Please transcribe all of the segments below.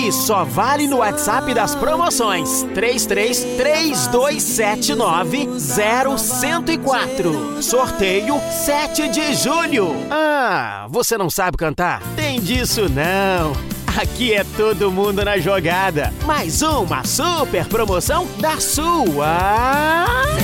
E só vale no WhatsApp das promoções 33-3279-0104. Sorteio 7 de julho. Ah, você não sabe cantar? Tem disso não. Aqui é todo mundo na jogada. Mais uma super promoção da sua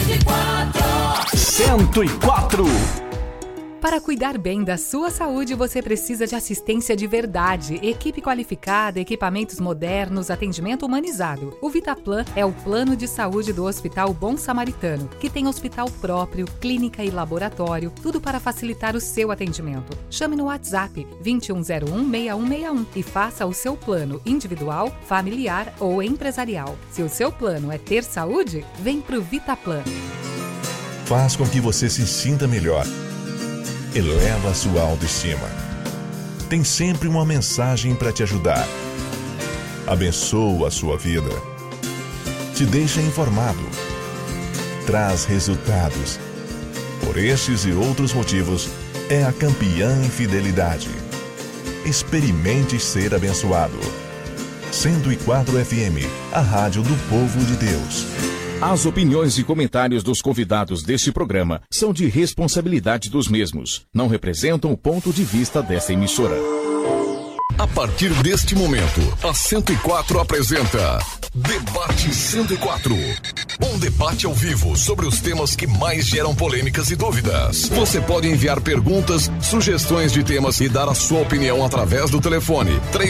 104. Para cuidar bem da sua saúde, você precisa de assistência de verdade, equipe qualificada, equipamentos modernos, atendimento humanizado. O Vitaplan é o plano de saúde do Hospital Bom Samaritano, que tem hospital próprio, clínica e laboratório, tudo para facilitar o seu atendimento. Chame no WhatsApp 2101-6161 e faça o seu plano individual, familiar ou empresarial. Se o seu plano é ter saúde, vem pro Vitaplan. Faz com que você se sinta melhor. Eleva a sua autoestima. Tem sempre uma mensagem para te ajudar. Abençoa a sua vida. Te deixa informado. Traz resultados. Por estes e outros motivos, é a campeã em fidelidade. Experimente ser abençoado. 104 FM, a rádio do povo de Deus. As opiniões e comentários dos convidados deste programa são de responsabilidade dos mesmos. Não representam o ponto de vista desta emissora. A partir deste momento, a 104 apresenta Debate 104. Um debate ao vivo sobre os temas que mais geram polêmicas e dúvidas. Você pode enviar perguntas, sugestões de temas e dar a sua opinião através do telefone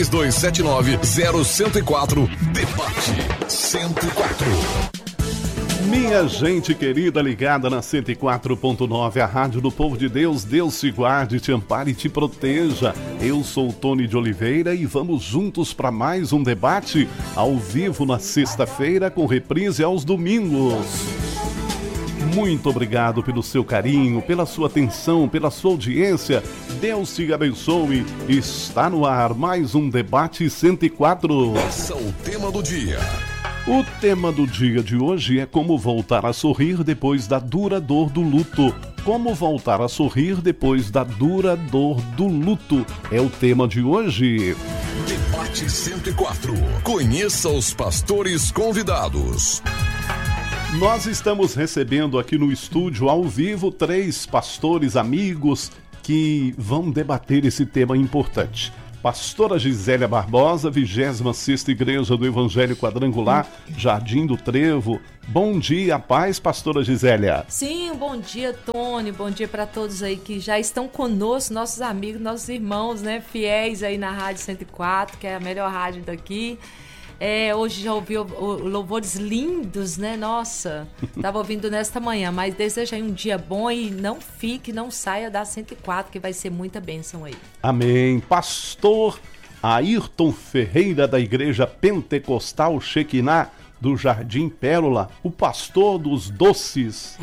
3279-0104. Debate 104. Minha gente querida ligada na 104.9, a rádio do povo de Deus, Deus te guarde, te ampare e te proteja. Eu sou o Tony de Oliveira e vamos juntos para mais um debate ao vivo na sexta-feira com reprise aos domingos. Muito obrigado pelo seu carinho, pela sua atenção, pela sua audiência. Deus te abençoe. Está no ar mais um Debate 104. Esse é o tema do dia. O tema do dia de hoje é como voltar a sorrir depois da dura dor do luto. Como voltar a sorrir depois da dura dor do luto é o tema de hoje. Debate 104. Conheça os pastores convidados. Nós estamos recebendo aqui no estúdio ao vivo 3 pastores amigos que vão debater esse tema importante. Pastora Gisélia Barbosa, 26ª Igreja do Evangelho Quadrangular, Jardim do Trevo. Bom dia, paz, pastora Gisélia. Sim, bom dia, Tony. Bom dia para todos aí que já estão conosco, nossos amigos, nossos irmãos, né, fiéis aí na Rádio 104, que é a melhor rádio daqui. Hoje já ouvi louvores lindos, né? Nossa, estava ouvindo nesta manhã, mas desejo aí um dia bom e não saia da 104, que vai ser muita bênção aí. Amém. Pastor Ayrton Ferreira, da Igreja Pentecostal Shekinah, do Jardim Pérola, o pastor dos doces.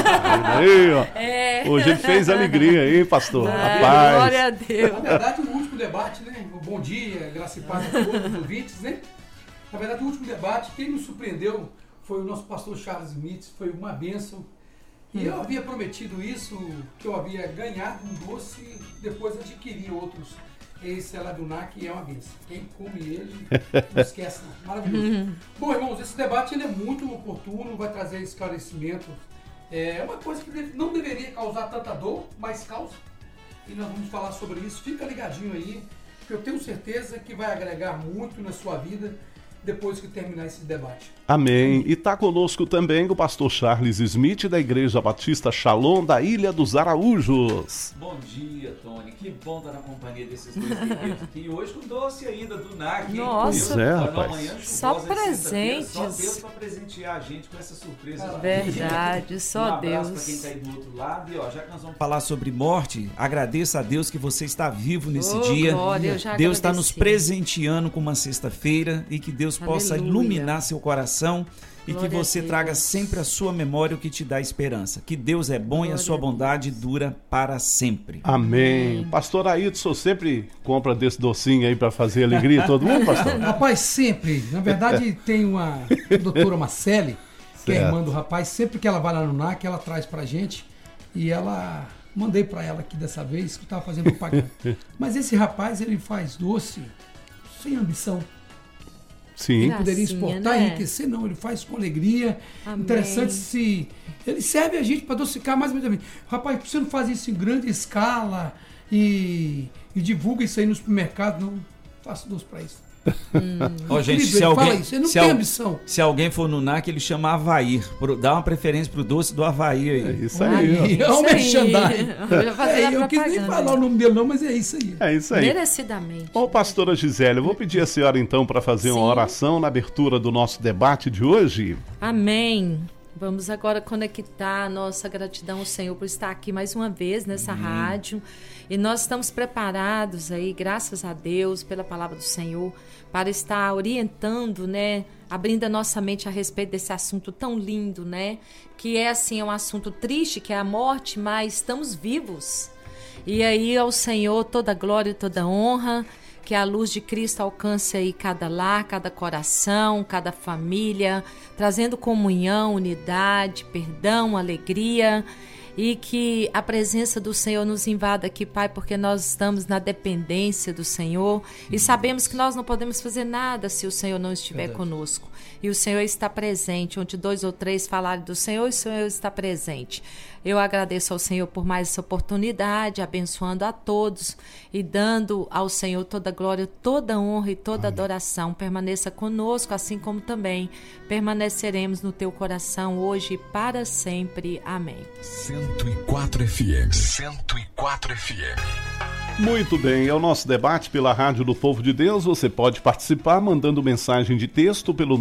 Aí, ó. Hoje ele fez alegria, hein, pastor? Rapaz. Glória a Deus. Na verdade, o último debate, né? O bom dia, graça e paz a todos os ouvintes, né? Na verdade, o último debate, quem nos surpreendeu foi o nosso pastor Charles Smith, foi uma bênção. E eu havia prometido isso, que eu havia ganhado um doce e depois adquirir outros. Esse Eladuná, que é uma bênção. Quem come ele, não esquece, não. Maravilhoso. Bom, irmãos, esse debate ele é muito oportuno, vai trazer esclarecimento. É uma coisa que não deveria causar tanta dor, mas causa. E nós vamos falar sobre isso. Fica ligadinho aí, porque eu tenho certeza que vai agregar muito na sua vida depois que terminar esse debate. Amém. E está conosco também o pastor Charles Smith, da Igreja Batista Shalom, da Ilha dos Araújos. Bom dia, Tony. Que bom estar na companhia desses dois queridos aqui. Hoje com doce ainda do NAC. Nossa, rapaz. Só presentes. Só Deus para presentear a gente com essa surpresa. Verdade, só Deus. Um abraço para quem está aí do outro lado. E ó, já que nós vamos falar sobre morte, agradeça a Deus que você está vivo nesse dia. Glória, Deus está nos presenteando com uma sexta-feira e que Deus possa iluminar seu coração e Glória que você traga sempre à sua memória o que te dá esperança. Que Deus é bom e a sua bondade dura para sempre. Amém. Pastor Ayrton sempre compra desse docinho aí para fazer alegria a todo mundo, pastor? Rapaz, sempre. Na verdade, tem uma doutora Marcele, que é a irmã do rapaz. Sempre que ela vai lá no NAC, ela traz pra gente. E ela... Mandei pra ela aqui dessa vez, que eu tava fazendo propaganda. Mas esse rapaz, ele faz doce sem ambição. Sim. Ele poderia exportar, né? enriquecer, não, ele faz com alegria. Amém. Interessante se... Ele serve a gente para adocicar mais ou menos. Rapaz, você não faz isso em grande escala e divulga isso aí no supermercado, não faço doce para isso. Ó, gente, Incrível, ele fala isso, ele não tem ambição. Se alguém for no NAC, ele chama Havaí. Dá uma preferência pro doce do Havaí aí. É isso aí. É um merchandising. Eu quis nem propaganda. falar o nome dele não, mas é isso aí. É isso aí. Merecidamente. Ô, pastora Gisele, eu vou pedir a senhora então para fazer uma oração na abertura do nosso debate de hoje. Amém. Vamos agora conectar a nossa gratidão ao Senhor por estar aqui mais uma vez nessa rádio. E nós estamos preparados aí, graças a Deus, pela palavra do Senhor, para estar orientando, né? Abrindo a nossa mente a respeito desse assunto tão lindo, né? Que é, assim, um assunto triste, que é a morte, mas estamos vivos. E aí, ao Senhor, toda glória e toda honra. Que a luz de Cristo alcance aí cada lar, cada coração, cada família, trazendo comunhão, unidade, perdão, alegria, e que a presença do Senhor nos invada aqui, Pai, porque nós estamos na dependência do Senhor e sabemos que nós não podemos fazer nada se o Senhor não estiver conosco. E o Senhor está presente, onde 2 ou 3 falarem do Senhor, o Senhor está presente. Eu agradeço ao Senhor por mais essa oportunidade, abençoando a todos e dando ao Senhor toda a glória, toda a honra e toda a adoração. Permaneça conosco, assim como também permaneceremos no teu coração hoje e para sempre. Amém. 104 FM. 104 FM. Muito bem, é o nosso debate pela Rádio do Povo de Deus. Você pode participar mandando mensagem de texto pelo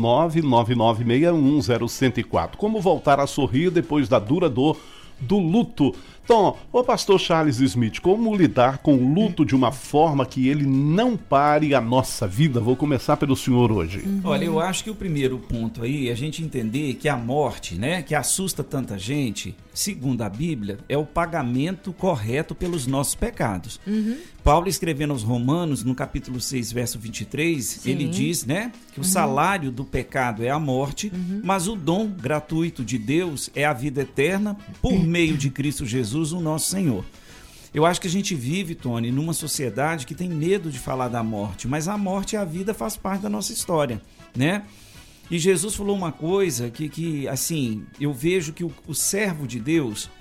999610104. Como voltar a sorrir depois da dura dor do luto? Então, o pastor Charles Smith, como lidar com o luto de uma forma que ele não pare a nossa vida? Vou começar pelo senhor hoje. Olha, eu acho que o primeiro ponto aí é a gente entender que a morte, né, que assusta tanta gente, segundo a Bíblia, é o pagamento correto pelos nossos pecados. Paulo, escrevendo aos Romanos, no capítulo 6, verso 23, ele diz, né, que o salário do pecado é a morte, mas o dom gratuito de Deus é a vida eterna por meio de Cristo Jesus, o nosso Senhor. Eu acho que a gente vive, Tony, numa sociedade que tem medo de falar da morte, mas a morte e a vida faz parte da nossa história, né? E Jesus falou uma coisa que assim, eu vejo que o servo de Deus,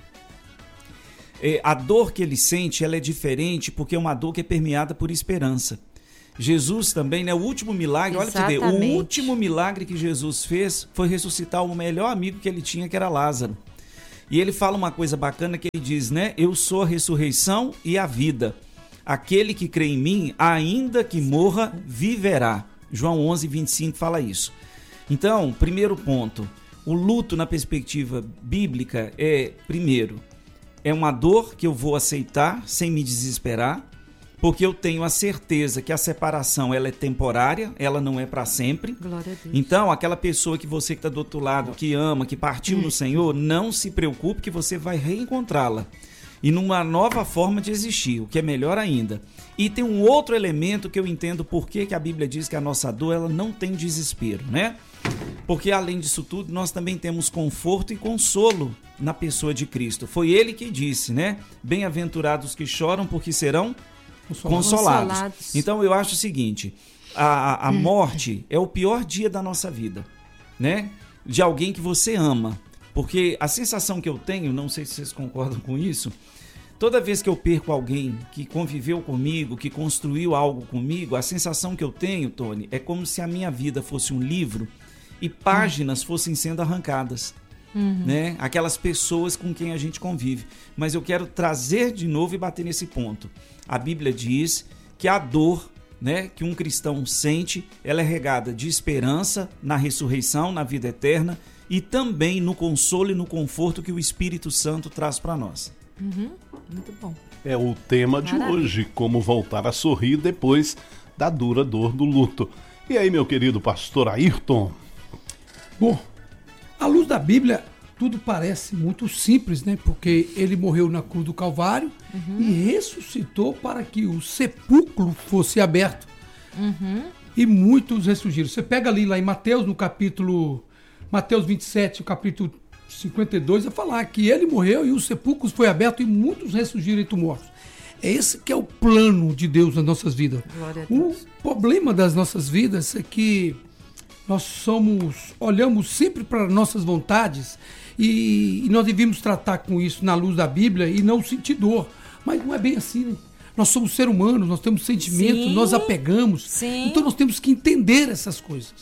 a dor que ele sente, ela é diferente, porque é uma dor que é permeada por esperança. Jesus também, né? O último milagre, olha pra você ver, o último milagre que Jesus fez foi ressuscitar o melhor amigo que ele tinha, que era Lázaro. E ele fala uma coisa bacana que ele diz, né? Eu sou a ressurreição e a vida. Aquele que crê em mim, ainda que morra, viverá. João 11:25 fala isso. Então, primeiro ponto, o luto na perspectiva bíblica é, primeiro, é uma dor que eu vou aceitar sem me desesperar, porque eu tenho a certeza que a separação ela é temporária, ela não é para sempre. Glória a Deus. Então, aquela pessoa que você que está do outro lado, que ama, que partiu no Senhor, não se preocupe que você vai reencontrá-la. E numa nova forma de existir, o que é melhor ainda. E tem um outro elemento que eu entendo por que a Bíblia diz que a nossa dor ela não tem desespero, né? Porque além disso tudo, nós também temos conforto e consolo na pessoa de Cristo. Foi ele que disse, né? Bem-aventurados que choram porque serão consolados. Então eu acho o seguinte, a morte é o pior dia da nossa vida, né? De alguém que você ama. Porque a sensação que eu tenho, não sei se vocês concordam com isso, toda vez que eu perco alguém que conviveu comigo, que construiu algo comigo, a sensação que eu tenho, Tony, é como se a minha vida fosse um livro e páginas fossem sendo arrancadas. Né? Aquelas pessoas com quem a gente convive. Mas eu quero trazer de novo e bater nesse ponto. A Bíblia diz que a dor, né, que um cristão sente, ela é regada de esperança na ressurreição, na vida eterna e também no consolo e no conforto que o Espírito Santo traz para nós. Muito bom. É o tema de hoje, como voltar a sorrir depois da dura dor do luto. E aí, meu querido pastor Ayrton? Bom, à luz da Bíblia, tudo parece muito simples, né? Porque ele morreu na cruz do Calvário e ressuscitou para que o sepulcro fosse aberto. E muitos ressurgiram. Você pega ali lá em Mateus, no capítulo... Mateus 27, o capítulo 52, vai falar que ele morreu e o sepulcro foi aberto e muitos ressurgiram entre os mortos. É esse que é o plano de Deus nas nossas vidas. Glória a Deus. O problema das nossas vidas é que nós olhamos sempre para nossas vontades e nós devemos tratar com isso na luz da Bíblia e não sentir dor. Mas não é bem assim, né? Nós somos seres humanos, nós temos sentimentos, Sim. nós apegamos. Sim. Então nós temos que entender essas coisas.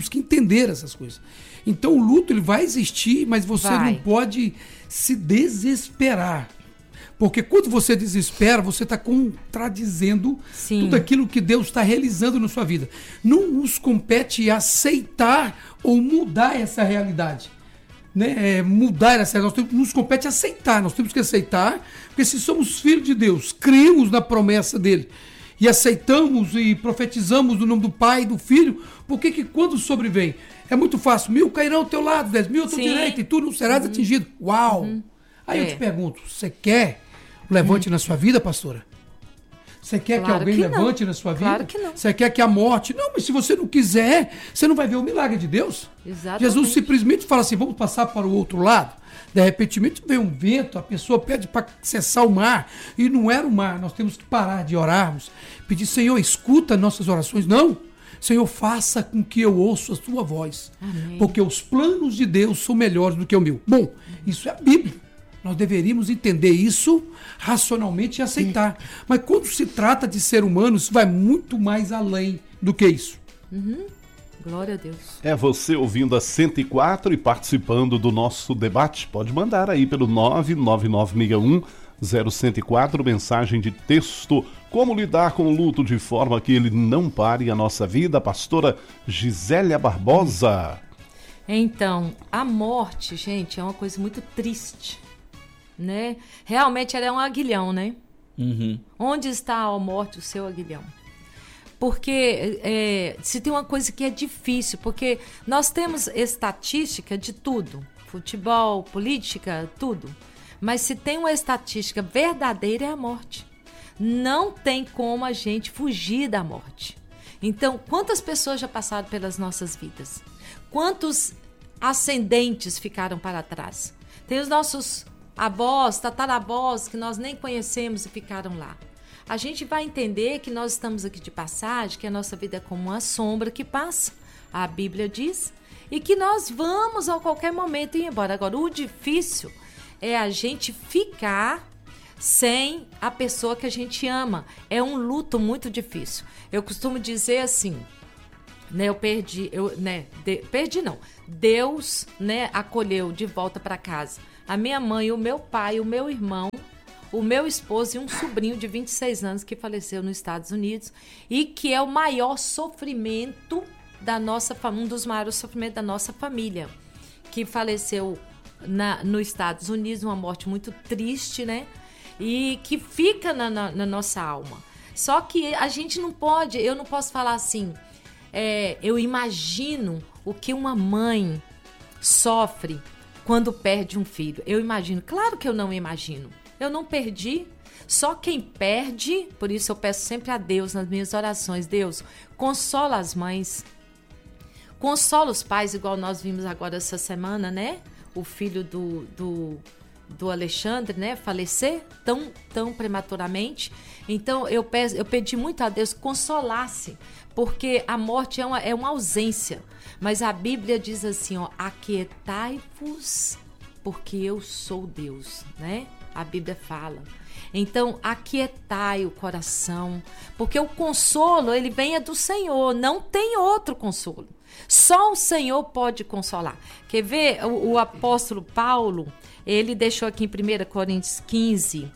Então o luto ele vai existir, mas você não pode se desesperar. Porque quando você desespera, você está contradizendo tudo aquilo que Deus está realizando na sua vida. Não nos compete aceitar ou mudar essa realidade. Né? Nos compete aceitar. Nós temos que aceitar, porque se somos filhos de Deus, cremos na promessa dele e aceitamos e profetizamos no nome do Pai e do Filho, por que quando sobrevém? É muito fácil. 1.000 cairão ao teu lado, 10.000 à tua direita e tu não serás atingido. Uau! Aí eu te pergunto, você quer levante na sua vida, pastora? Você quer que alguém levante na sua vida? Claro que não. Você quer que a morte... Não, mas se você não quiser, você não vai ver o milagre de Deus. Exatamente. Jesus simplesmente fala assim, vamos passar para o outro lado. De repente vem um vento, a pessoa pede para cessar o mar. E não era o mar, nós temos que parar de orarmos. Pedir, Senhor, escuta nossas orações. Não, Senhor, faça com que eu ouça a sua voz. Amém. Porque os planos de Deus são melhores do que o meu. Bom, isso é a Bíblia. Nós deveríamos entender isso racionalmente e aceitar. Mas quando se trata de ser humano, isso vai muito mais além do que isso. Glória a Deus. É você ouvindo a 104 e participando do nosso debate. Pode mandar aí pelo 99961-0104, mensagem de texto. Como lidar com o luto de forma que ele não pare a nossa vida? Pastora Gisélia Barbosa. Então, a morte, gente, é uma coisa muito triste. Né? Realmente ela é um aguilhão, né? Onde está a morte, o seu aguilhão? Porque se tem uma coisa que é difícil, porque nós temos estatística de tudo, futebol, política, tudo. Mas se tem uma estatística verdadeira é a morte. Não tem como a gente fugir da morte. Então, quantas pessoas já passaram pelas nossas vidas? Quantos ascendentes ficaram para trás? Tem os nossos avós, tataravós, que nós nem conhecemos e ficaram lá. A gente vai entender que nós estamos aqui de passagem, que a nossa vida é como uma sombra que passa, a Bíblia diz, e que nós vamos a qualquer momento ir embora. Agora, o difícil é a gente ficar sem a pessoa que a gente ama. É um luto muito difícil. Eu costumo dizer assim, né, Deus, né, acolheu de volta para casa a minha mãe, o meu pai, o meu irmão, o meu esposo e um sobrinho de 26 anos que faleceu nos Estados Unidos e que é o maior sofrimento da nossa família, um dos maiores sofrimentos da nossa família, que faleceu nos Estados Unidos, uma morte muito triste, né? E que fica na nossa alma. Só que a gente não pode, eu não posso falar assim, eu imagino o que uma mãe sofre quando perde um filho. Eu imagino. Claro que eu não imagino. Eu não perdi. Só quem perde, por isso eu peço sempre a Deus nas minhas orações. Deus, consola as mães. Consola os pais, igual nós vimos agora essa semana, né? O filho do Alexandre, né? Falecer tão prematuramente. Então eu pedi muito a Deus que consolasse, porque a morte é uma ausência. Mas a Bíblia diz assim, ó, aquietai-vos, porque eu sou Deus, né? A Bíblia fala. Então, aquietai o coração, porque o consolo, ele vem do Senhor, não tem outro consolo. Só o Senhor pode consolar. Quer ver? O apóstolo Paulo, ele deixou aqui em 1 Coríntios 15,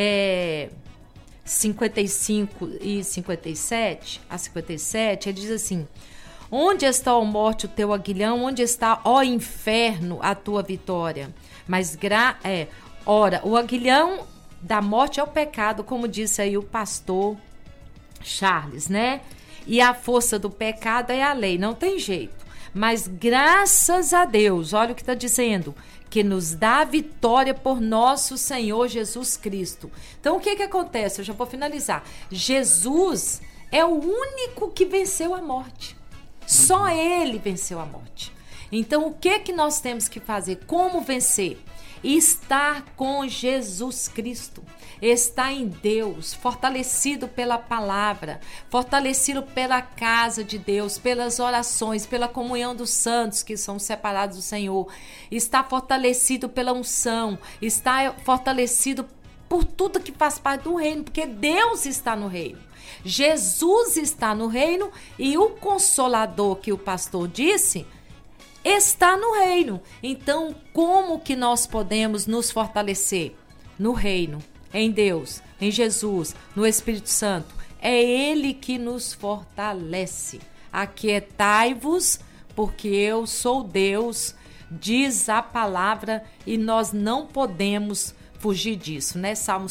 55 e 57, a 57, ele diz assim: onde está, ó morte, o teu aguilhão? Onde está, ó inferno, a tua vitória? Mas, ora, o aguilhão da morte é o pecado, como disse aí o pastor Charles, né? E a força do pecado é a lei, não tem jeito. Mas graças a Deus, olha o que está dizendo, que nos dá a vitória por nosso Senhor Jesus Cristo. Então, o que acontece? Eu já vou finalizar. Jesus é o único que venceu a morte. Só ele venceu a morte. Então, o que nós temos que fazer? Como vencer? Estar com Jesus Cristo, estar em Deus, fortalecido pela palavra, fortalecido pela casa de Deus, pelas orações, pela comunhão dos santos que são separados do Senhor, estar fortalecido pela unção, estar fortalecido por tudo que faz parte do reino, porque Deus está no reino. Jesus está no reino e o Consolador que o pastor disse está no reino. Então, como que nós podemos nos fortalecer? No reino, em Deus, em Jesus, no Espírito Santo. É Ele que nos fortalece. Aquietai-vos, porque eu sou Deus, diz a palavra, e nós não podemos fugir disso, né? Salmos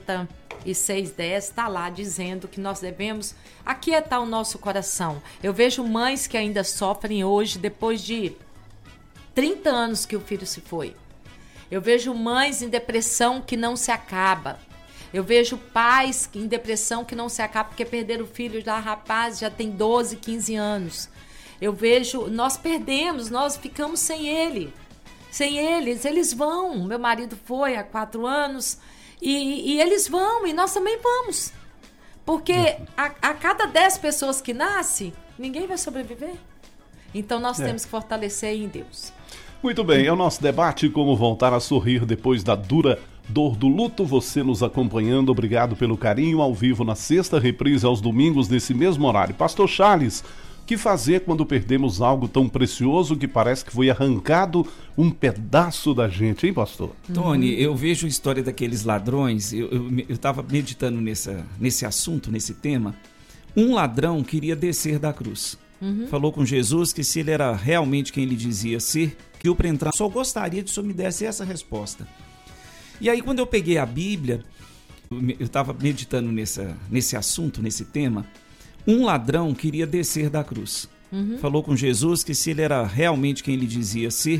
46:10 está lá dizendo que nós devemos aquietar o nosso coração. Eu vejo mães que ainda sofrem hoje, depois de 30 anos que o filho se foi. Eu vejo mães em depressão que não se acaba. Eu vejo pais em depressão que não se acaba porque perderam o filho já rapaz, já tem 12, 15 anos. Eu vejo, nós perdemos, nós ficamos sem ele. Sem eles vão. Meu marido foi há 4 anos e eles vão e nós também vamos. Porque a cada 10 pessoas que nascem, ninguém vai sobreviver. Então nós temos que fortalecer em Deus. Muito bem, é o nosso debate como voltar a sorrir depois da dura dor do luto. Você nos acompanhando, obrigado pelo carinho, ao vivo na sexta, reprise aos domingos nesse mesmo horário. Pastor Charles, o que fazer quando perdemos algo tão precioso que parece que foi arrancado um pedaço da gente, hein, pastor? Tony, eu vejo a história daqueles ladrões, eu estava meditando nesse assunto, nesse tema. Um ladrão queria descer da cruz. Falou com Jesus que se ele era realmente quem ele dizia ser, que eu para entrar só gostaria de que o senhor me desse essa resposta. E aí quando eu peguei a Bíblia, eu estava meditando nesse assunto, nesse tema. Um ladrão queria descer da cruz. Falou com Jesus que se ele era realmente quem ele dizia ser,